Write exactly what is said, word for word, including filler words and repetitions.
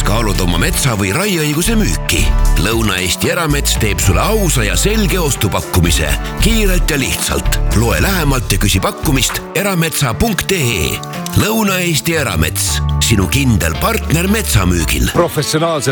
kas kaalud oma metsa või raieõiguse müüki? Lõuna-Eesti Eramets teeb sulle ausa ja selge ostupakkumise. Kiirelt ja lihtsalt. Loe lähemalt ja küsi pakkumist erametsa punkt ee. Lõuna-Eesti Eramets. Sinu kindel partner metsamüügil. Professionaalse